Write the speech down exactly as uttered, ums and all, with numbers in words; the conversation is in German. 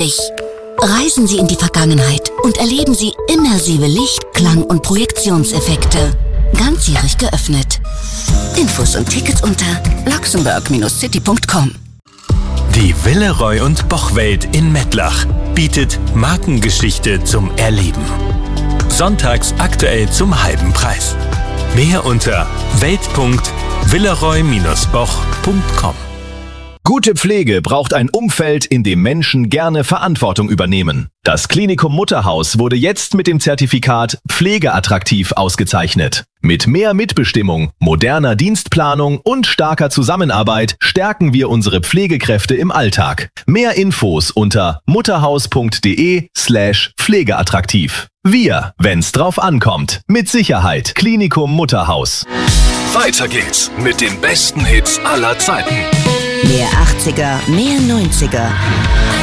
einzigartig. Reisen Sie in die Vergangenheit und erleben Sie immersive Licht-, Klang- und Projektionseffekte. Ganzjährig geöffnet. Infos und Tickets unter luxemburg Bindestrich city Punkt com. Die Villeroy und Boch Welt in Mettlach bietet Markengeschichte zum Erleben. Sonntags aktuell zum halben Preis. Mehr unter welt Punkt villeroy Bindestrich boch Punkt com. Gute Pflege braucht ein Umfeld, in dem Menschen gerne Verantwortung übernehmen. Das Klinikum Mutterhaus wurde jetzt mit dem Zertifikat Pflegeattraktiv ausgezeichnet. Mit mehr Mitbestimmung, moderner Dienstplanung und starker Zusammenarbeit stärken wir unsere Pflegekräfte im Alltag. Mehr Infos unter mutterhaus.de slash pflegeattraktiv. Wir, wenn's drauf ankommt. Mit Sicherheit. Klinikum Mutterhaus. Weiter geht's mit den besten Hits aller Zeiten. Mehr achtziger, mehr neunziger.